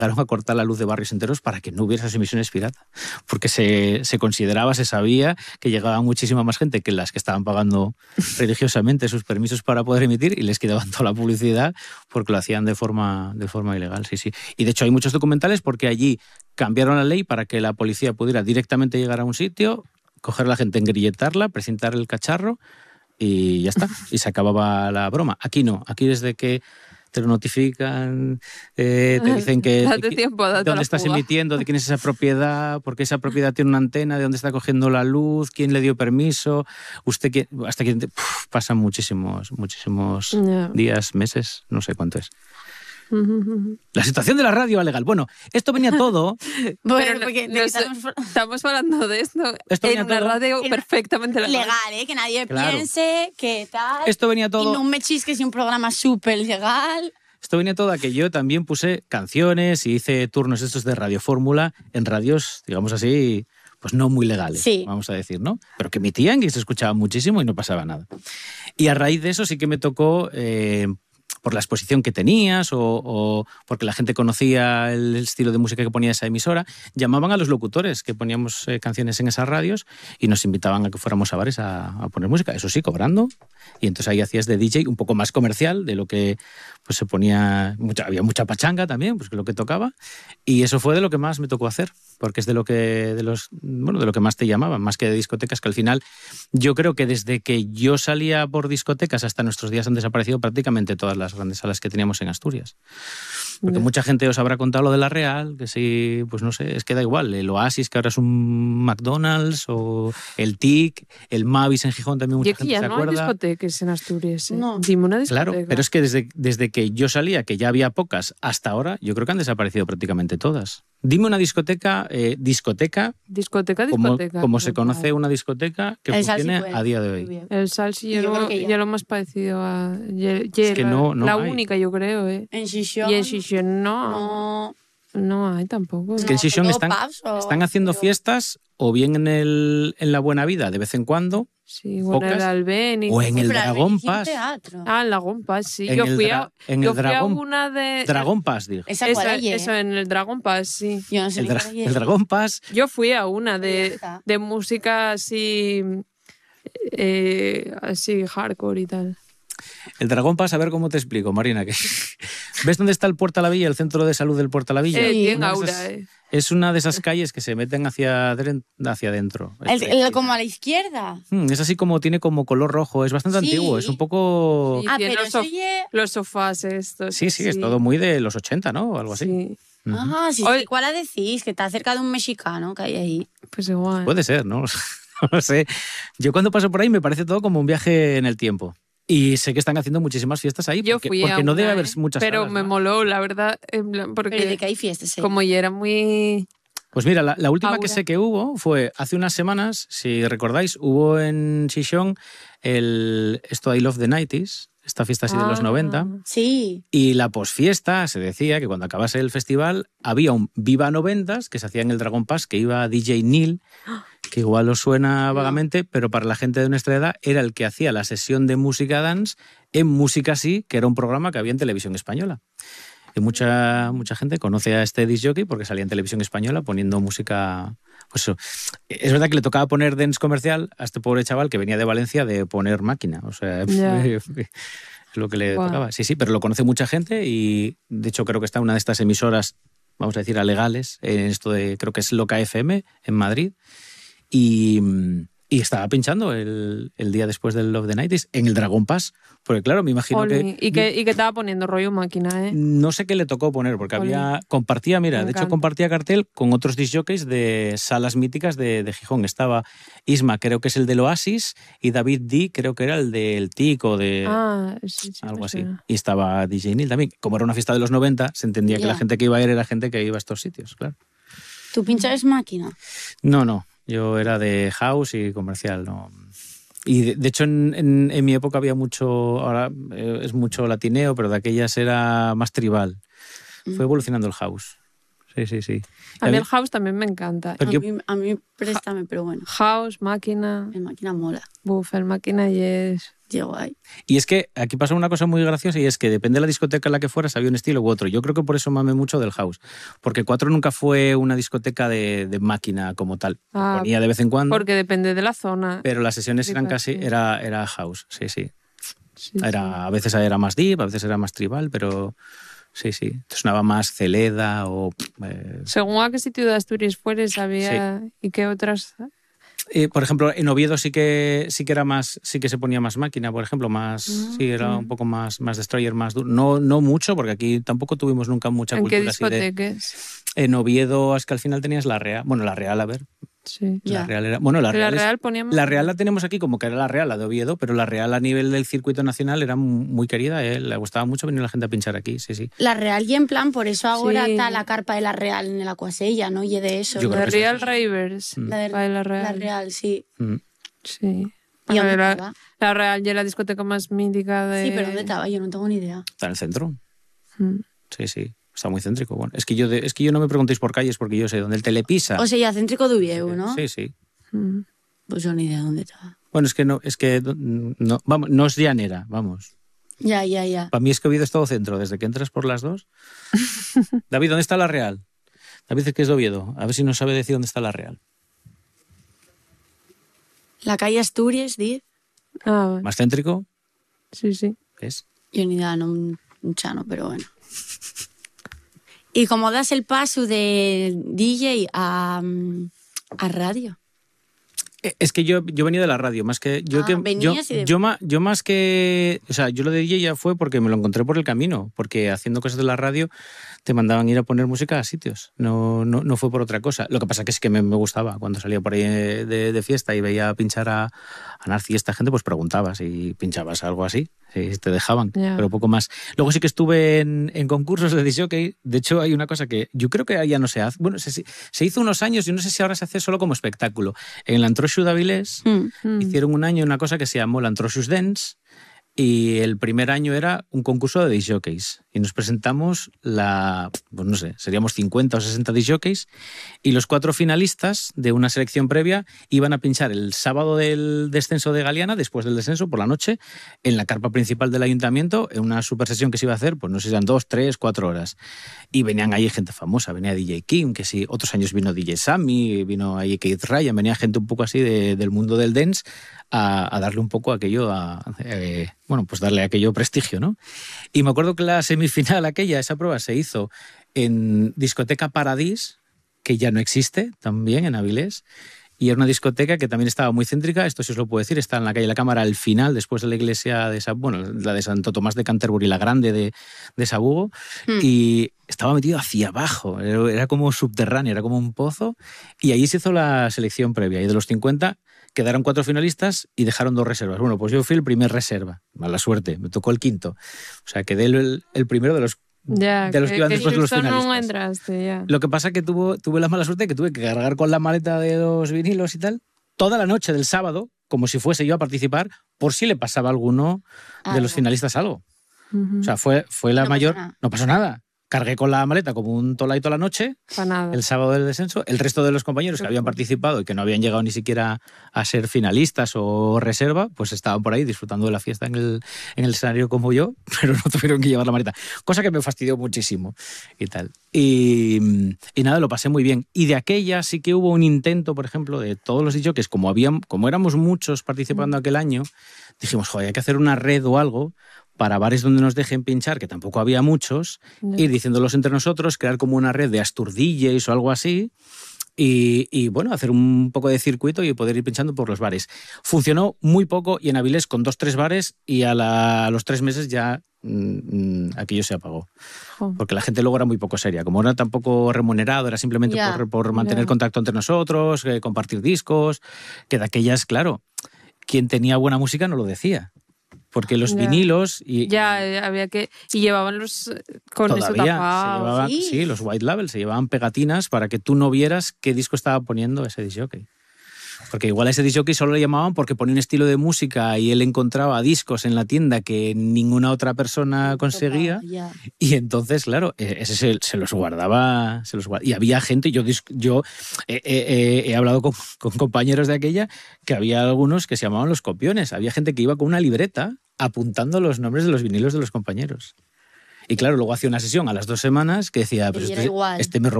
llegaron a cortar la luz de barrios enteros para que no hubiera esas emisiones pirata, porque se consideraba, se sabía que llegaba muchísima más gente que las que estaban pagando religiosamente sus permisos para poder emitir y les quitaban toda la publicidad porque lo hacían de forma ilegal, sí, sí. Y de hecho hay muchos documentales porque allí cambiaron la ley para que la policía pudiera directamente llegar a un sitio, coger a la gente, engrilletarla, precintar el cacharro y ya está, y se acababa la broma. Aquí no, aquí desde que te lo notifican, te dicen que date tiempo, date dónde estás emitiendo, de quién es esa propiedad, porque esa propiedad tiene una antena, de dónde está cogiendo la luz, quién le dio permiso, hasta que pasan muchísimos días, meses, no sé cuánto es. La situación de la radio va legal. Bueno, esto venía todo. Bueno, porque estamos hablando de esto en una radio perfectamente legal. Legal, que nadie piense que tal. Esto venía todo. Y no me chisques y un programa súper legal. Esto venía todo a que yo también puse canciones y hice turnos estos de Radio Fórmula en radios, digamos así, pues no muy legales, sí, vamos a decir, ¿no? Pero que emitían y se escuchaba muchísimo y no pasaba nada. Y a raíz de eso sí que me tocó, por la exposición que tenías o porque la gente conocía el estilo de música que ponía esa emisora, llamaban a los locutores que poníamos canciones en esas radios y nos invitaban a que fuéramos a bares a poner música, eso sí, cobrando. Y entonces ahí hacías de DJ un poco más comercial de lo que pues se ponía, había mucha pachanga también, pues que lo que tocaba. Y eso fue de lo que más me tocó hacer, porque es de lo que más te llamaban, más que de discotecas, que al final yo creo que desde que yo salía por discotecas hasta nuestros días han desaparecido prácticamente todas las grandes salas que teníamos en Asturias. Porque mucha gente os habrá contado lo de La Real, que sí, pues no sé, es que da igual. El Oasis, que ahora es un McDonald's, o el TIC, el Mavis en Gijón también mucha gente se acuerda. Y aquí ya no hay discotecas en Asturias. No. Dime una discoteca. Claro, pero es que desde que yo salía, que ya había pocas, hasta ahora, yo creo que han desaparecido prácticamente todas. Dime una discoteca, como se conoce una discoteca que funcione a día de hoy. El Salsi ya lo más parecido a... Es que la única, yo creo. En Xixón. Y en Xixón no hay tampoco. Es que en Xixón están haciendo fiestas o bien en la Buena Vida de vez en cuando. Sí, o en el Albén. O en el Dragón Pass. En Dragón Pass, sí. Yo fui a una de... Dragón Pass, digo. Eso, en el Dragón Pass, sí. Yo no sé el Dragón Pass. Yo fui a una de música así hardcore y tal. El Dragón Pass, a ver cómo te explico, Marina. ¿Ves dónde está el Puerto La Villa, el centro de salud del Puerto La Villa? Es una de esas calles que se meten hacia adentro. Como a la izquierda. Es así como tiene como color rojo, es bastante antiguo, es un poco... Sí, pero los sofás estos. Sí, es todo muy de los 80, ¿no? O algo así. Sí. Sí. ¿Cuál la decís? Que está cerca de un mexicano que hay ahí. Pues igual. Puede ser, ¿no? No sé. Yo cuando paso por ahí me parece todo como un viaje en el tiempo. Y sé que están haciendo muchísimas fiestas ahí porque no debe haber muchas pero salas, me moló, la verdad. Porque ¿Pero de qué hay fiestas? Como ya era muy... Pues mira, la última que sé que hubo fue hace unas semanas, si recordáis, hubo en Xixón esto I Love the 90s, esta fiesta así de los 90. Sí. Y la posfiesta se decía que cuando acabase el festival había un Viva 90s que se hacía en el Dragón Pass, que iba DJ Neil, que igual os suena vagamente, pero para la gente de nuestra edad era el que hacía la sesión de música dance en Música Sí, que era un programa que había en Televisión Española. Y mucha gente conoce a este disc jockey porque salía en Televisión Española poniendo música... Pues eso. Es verdad que le tocaba poner dance comercial a este pobre chaval que venía de Valencia de poner máquina. O sea, es lo que le tocaba. Sí, pero lo conoce mucha gente y de hecho creo que está en una de estas emisoras, vamos a decir, alegales, en esto de, creo que es Loca FM en Madrid. Y estaba pinchando el día después del Love the 90s en el Dragón Pass. Porque claro, me imagino que... ¿Y que estaba poniendo rollo máquina, ¿eh? No sé qué le tocó poner, porque compartía cartel con otros disc jockeys de salas míticas de Gijón. Estaba Isma, creo que es el del Oasis, y David D, creo que era el del TIC o de... algo así. Y estaba DJ Neil también. Como era una fiesta de los 90, se entendía que la gente que iba a ir era gente que iba a estos sitios, claro. ¿Tú pinchabas máquina? No. Yo era de house y comercial, ¿no? Y de hecho en mi época había mucho, ahora es mucho latineo, pero de aquellas era más tribal. Fue evolucionando el house. Sí. A mí el house también me encanta. A mí préstame, pero bueno. House, máquina... El máquina mola. El máquina y es Llegó ahí. Y es que aquí pasa una cosa muy graciosa y es que depende de la discoteca en la que fueras, había un estilo u otro. Yo creo que por eso mamé mucho del house. Porque 4 nunca fue una discoteca de máquina como tal. Ponía de vez en cuando. Porque depende de la zona. Pero las sesiones eran casi... Era house, sí. A veces era más deep, a veces era más tribal, pero... Sí. Sonaba más Celeda o... Según a qué sitio de Asturias fueres, había... ¿Y qué otras...? Por ejemplo, en Oviedo sí que era más, sí que se ponía más máquina, por ejemplo, más, sí, era un poco más destroyer, más duro. No mucho, porque aquí tampoco tuvimos nunca mucha cultura. ¿En qué discotecas? En Oviedo es que al final tenías la Real. Bueno, la Real, a ver. Sí. La Real era... Bueno, la Real poníamos... La Real la tenemos aquí como que era la Real, la de Oviedo, pero la Real a nivel del circuito nacional era muy querida, le gustaba mucho venir la gente a pinchar aquí, sí. La Real y en plan, por eso ahora está la carpa de la Real en el Acuasella, ¿no? Y de eso. La Real Ravers. La Real, sí. Sí. ¿Y dónde estaba? La Real ya la discoteca más mítica de... Sí, pero ¿dónde estaba? Yo no tengo ni idea. Está en el centro. Sí. Está muy céntrico. Bueno, es que yo no me preguntéis por calles porque yo sé dónde el Telepisa. O sea, ya céntrico de Oviedo, ¿no? Sí. Pues yo ni idea dónde estaba. Bueno, vamos, no es llanera, vamos. Ya. Para mí es que Oviedo es todo centro, desde que entras por las dos. David, ¿dónde está la Real? David dice que es de Oviedo. A ver si nos sabe decir dónde está la Real. La calle Asturias, 10. ¿Más céntrico? Sí. ¿Ves? Yo ni idea, no un chano, pero bueno. ¿Y cómo das el paso de DJ a radio? Es que yo venía de la radio, más que... Yo más que... O sea, yo lo de DJ ya fue porque me lo encontré por el camino, porque haciendo cosas de la radio te mandaban ir a poner música a sitios, no fue por otra cosa. Lo que pasa que es que me gustaba, cuando salía por ahí de fiesta y veía pinchar a Narci y esta gente, pues preguntabas si pinchabas algo así, si te dejaban, pero poco más. Luego sí que estuve en concursos de disjockey. De hecho, hay una cosa que yo creo que ya no se hace. Bueno, se hizo unos años y no sé si ahora se hace solo como espectáculo. En l'Antroxus de Avilés hicieron un año una cosa que se llamó l'Antroxus Dance, y el primer año era un concurso de disjockeys y nos presentamos pues no sé, seríamos 50 o 60 disjockeys y los 4 finalistas de una selección previa iban a pinchar el sábado del descenso de Galiana, después del descenso por la noche, en la carpa principal del ayuntamiento, en una super sesión que se iba a hacer, pues no sé si eran 2, 3, 4 horas, y venían ahí gente famosa, venía DJ Kim, que sí, otros años vino DJ Sammy, vino ahí Keith Ryan, venía gente un poco así del mundo del dance a darle un poco aquello pues darle aquello prestigio, ¿no? Y me acuerdo que la semifinal esa prueba se hizo en Discoteca Paradís, que ya no existe, también en Avilés, y era una discoteca que también estaba muy céntrica, esto sí os lo puedo decir, está en la calle La Cámara al final, después de la iglesia la de Santo Tomás de Canterbury, la grande de Sabugo, y estaba metido hacia abajo, era como subterráneo, era como un pozo, y allí se hizo la selección previa, y de los 50 quedaron 4 finalistas y dejaron 2 reservas. Bueno, pues yo fui el primer reserva, mala suerte, me tocó el quinto, o sea, quedé el primero de los que iban después de los finalistas. No entraste, ya. Lo que pasa es que tuve la mala suerte que tuve que cargar con la maleta de los vinilos y tal toda la noche del sábado, como si fuese yo a participar, por si le pasaba a alguno de los finalistas algo. O sea, fue la mayor... No pasó nada. Cargué con la maleta como un tolaito a la noche, el sábado del descenso. El resto de los compañeros que habían participado y que no habían llegado ni siquiera a ser finalistas o reserva, pues estaban por ahí disfrutando de la fiesta en el escenario como yo, pero no tuvieron que llevar la maleta. Cosa que me fastidió muchísimo y tal. Y nada, lo pasé muy bien. Y de aquella sí que hubo un intento, por ejemplo, de todos los DJs, como éramos muchos participando aquel año, dijimos, joder, hay que hacer una red o algo para bares donde nos dejen pinchar, que tampoco había muchos, ir diciéndolos entre nosotros, crear como una red de Astur DJs o algo así, y bueno, hacer un poco de circuito y poder ir pinchando por los bares. Funcionó muy poco y en Avilés con 2-3 bares y a los 3 meses ya aquello se apagó. Porque la gente luego era muy poco seria. Como no era tampoco remunerado, era simplemente por mantener contacto entre nosotros, compartir discos, que de aquellas, claro, quien tenía buena música no lo decía. Porque los vinilos... había que... Y llevaban los... Con eso tapados. Sí, los white label se llevaban pegatinas para que tú no vieras qué disco estaba poniendo ese disc jockey. Porque igual a ese disc jockey solo le llamaban porque ponía un estilo de música y él encontraba discos en la tienda que ninguna otra persona conseguía. Y entonces, claro, ese se los guardaba. Y había gente, yo he hablado con compañeros de aquella, que había algunos que se llamaban los copiones. Había gente que iba con una libreta apuntando los nombres de los vinilos de los compañeros. Y claro, luego hacía una sesión a las 2 semanas que decía, pues este me robó